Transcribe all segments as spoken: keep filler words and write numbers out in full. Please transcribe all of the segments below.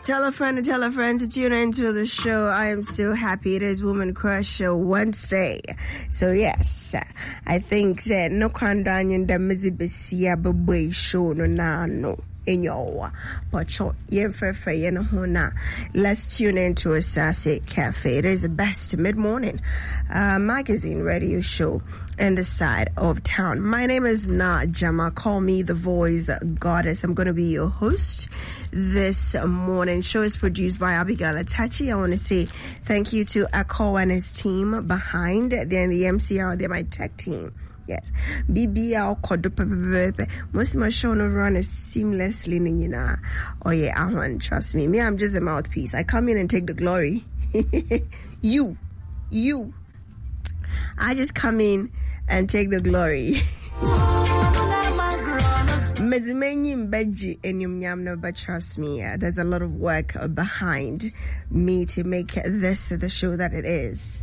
Tell a friend to tell a friend to tune into the show. I am so happy. It is Woman Crush Show Wednesday. So yes, I think that no kwandanyo da mizibisia bebe show no na no. Inyo, but let's tune into a Sassy Cafe. It is the best mid-morning uh, magazine radio show in the side of town. My name is Na Jama. Call me the voice goddess. I'm going to be your host this morning. Show is produced by Abigail Atachi. I want to say thank you to Akko and his team behind. Then the M C R, they're my tech team. Yes. B B L kodo pepepepe. Most of my show no run is seamlessly nina. Oh yeah, I want trust me. Me, I'm just a mouthpiece. I come in and take the glory. you. You. I just come in and take the glory. But trust me, uh, there's a lot of work uh, behind me to make this the show that it is.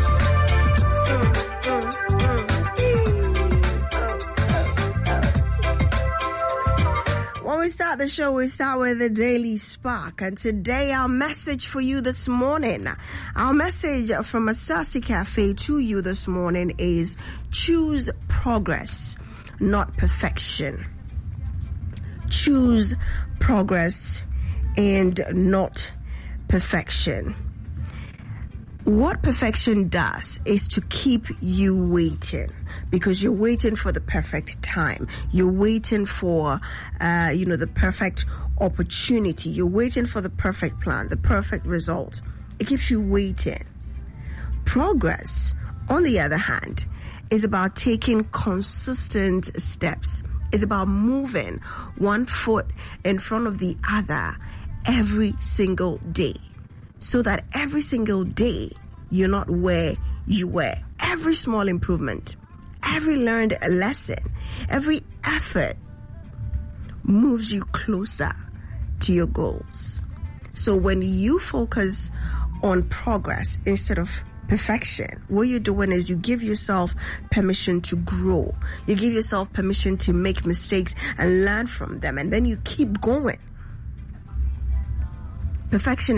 When we start the show, we start with the Daily Spark. And today, our message for you this morning, our message from a Sassy Cafe to you this morning is choose progress, not perfection. Choose progress and not perfection. What perfection does is to keep you waiting, because you're waiting for the perfect time. You're waiting for, uh, you know, the perfect opportunity. You're waiting for the perfect plan, the perfect result. It keeps you waiting. Progress, on the other hand, is about taking consistent steps. It's about moving one foot in front of the other every single day, so that every single day you're not where you were. Every small improvement, every learned lesson, every effort moves you closer to your goals. So when you focus on progress instead of perfection, what you're doing is you give yourself permission to grow. You give yourself permission to make mistakes and learn from them, and then you keep going. Perfection